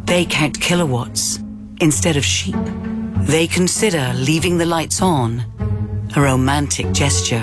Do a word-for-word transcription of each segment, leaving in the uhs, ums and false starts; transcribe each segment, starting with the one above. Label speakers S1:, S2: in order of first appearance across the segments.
S1: They count kilowatts instead of sheep. They consider leaving the lights on a romantic gesture.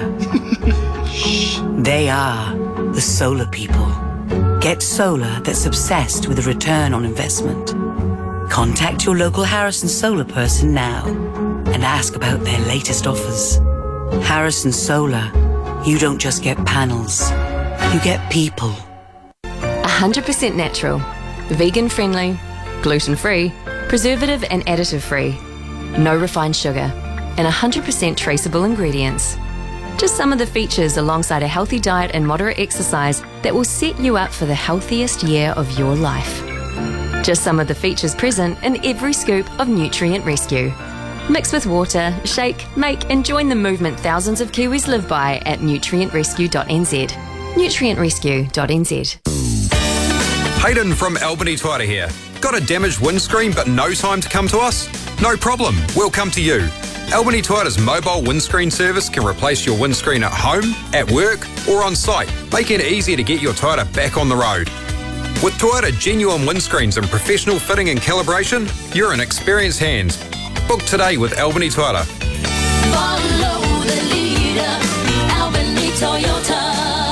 S1: They are the solar people. Get solar that's obsessed with a return on investment. Contact your local Harrison Solar person now and ask about their latest offers. Harrison Solar, you don't just get panels, you get people.
S2: one hundred percent natural, vegan-friendly, gluten-free, preservative and additive-free, no refined sugar, and one hundred percent traceable ingredients. Just some of the features alongside a healthy diet and moderate exercise that will set you up for the healthiest year of your life. Just some of the features present in every scoop of Nutrient Rescue. Mix with water, shake, make and join the movement thousands of Kiwis live by at nutrient rescue dot n z. nutrient rescue dot n z.
S3: Hayden from Albany Toyota here. Got a damaged windscreen but no time to come to us? No problem, we'll come to you. Albany Toyota's mobile windscreen service can replace your windscreen at home, at work or on site, making it easier to get your Toyota back on the road. With Toyota genuine windscreens and professional fitting and calibration, you're in experienced hands. Book today with Albany Toyota.
S4: Follow the leader, Albany Toyota.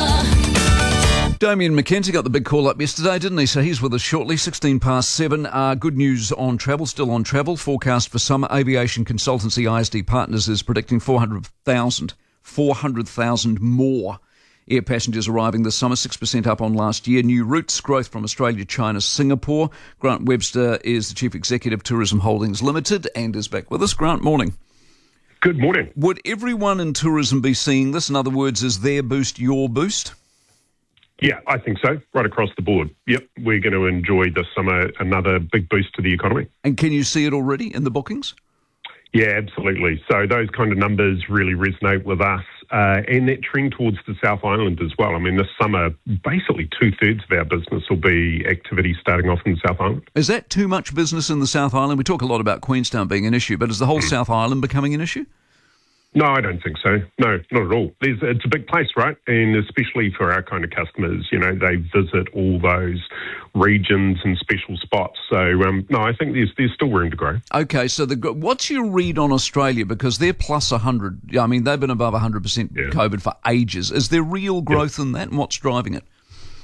S5: Damien McKenzie got the big call up yesterday, didn't he? So he's with us shortly, sixteen past seven. Uh, good news on travel, still on travel. Forecast for summer. Aviation consultancy I S D Partners is predicting four hundred thousand, four hundred thousand more air passengers arriving this summer, six percent up on last year. New routes, growth from Australia, China, Singapore. Grant Webster is the Chief Executive, Tourism Holdings Limited, and is back with us. Grant, morning.
S6: Good morning.
S5: Would everyone in tourism be seeing this? In other words, is their boost your boost?
S6: Yeah, I think so, right across the board. Yep, we're going to enjoy this summer another big boost to the economy.
S5: And can you see it already in the bookings?
S6: Yeah, absolutely. So those kind of numbers really resonate with us. Uh, and that trend towards the South Island as well. I mean, this summer, basically two-thirds of our business will be activity starting off in the South Island.
S5: Is that too much business in the South Island? We talk a lot about Queenstown being an issue, but is the whole South Island becoming an issue?
S6: No, I don't think so. No, not at all. There's, it's a big place, right? And especially for our kind of customers, you know, they visit all those regions and special spots. So, um, no, I think there's there's still room to grow.
S5: Okay, so the what's your read on Australia? Because they're plus one hundred. I mean, they've been above one hundred percent yeah. COVID for ages. Is there real growth yeah. in that, and what's driving it?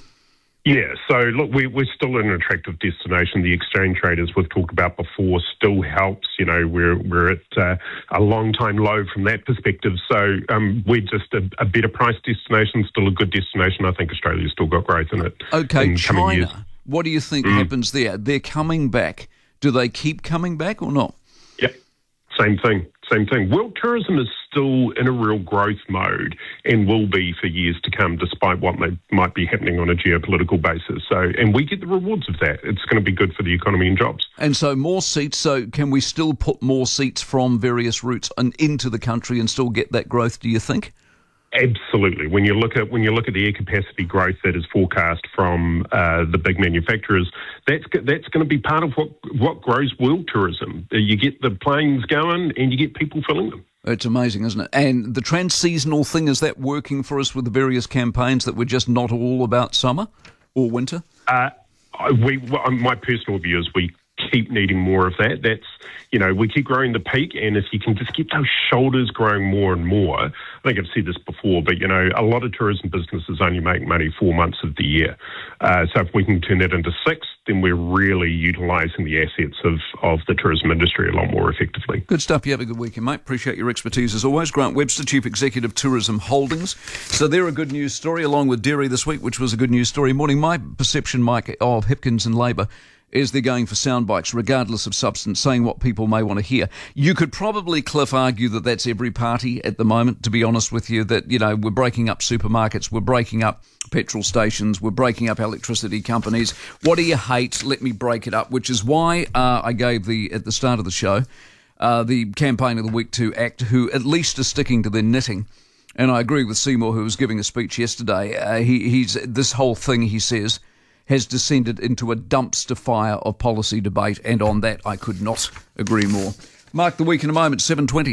S6: Yeah, so look, we, we're still an attractive destination. The exchange rate, as we've talked about before, still helps. You know, we're we're at uh, a long time low from that perspective. So um, we're just a, a better price destination, still a good destination. I think Australia's still got growth in it.
S5: Okay,
S6: in
S5: China,
S6: years.
S5: What do you think
S6: mm.
S5: happens there? They're coming back. Do they keep coming back or not?
S6: Yep, same thing. Same thing. World tourism is still in a real growth mode and will be for years to come, despite what may, might be happening on a geopolitical basis. So, and we get the rewards of that. It's going to be good for the economy and jobs.
S5: And so more seats. So can we still put more seats from various routes and into the country and still get that growth, do you think?
S6: Absolutely. When you look at when you look at the air capacity growth that is forecast from uh, the big manufacturers, that's that's going to be part of what what grows world tourism. You get the planes going, and you get people filling them.
S5: It's amazing, isn't it? And the trans-seasonal thing, is that working for us with the various campaigns that we're just not all about summer or winter?
S6: Uh, we well, my personal view is we keep needing more of that. That's, you know, we keep growing the peak, and if you can just keep those shoulders growing more and more, I think I've said this before, but, you know, a lot of tourism businesses only make money four months of the year. Uh, so if we can turn that into six, then we're really utilising the assets of, of the tourism industry a lot more effectively.
S5: Good stuff. You have a good weekend, mate. Appreciate your expertise as always. Grant Webster, Chief Executive, Tourism Holdings. So they're a good news story, along with Dairy this week, which was a good news story. Morning. My perception, Mike, of Hipkins and Labour is they're going for sound bites, regardless of substance, saying what people may want to hear. You could probably, Cliff, argue that that's every party at the moment, to be honest with you, that, you know, we're breaking up supermarkets, we're breaking up petrol stations, we're breaking up electricity companies. What do you hate? Let me break it up, which is why uh, I gave the, at the start of the show, uh, the campaign of the week to ACT, who at least are sticking to their knitting. And I agree with Seymour, who was giving a speech yesterday. Uh, he, he's this whole thing, he says, has descended into a dumpster fire of policy debate, and on that I could not agree more. Mark the week in a moment, seven twenty.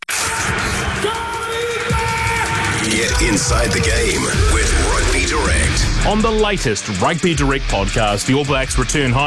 S7: Get inside the game with Rugby Direct.
S8: On the latest Rugby Direct podcast, the All Blacks return home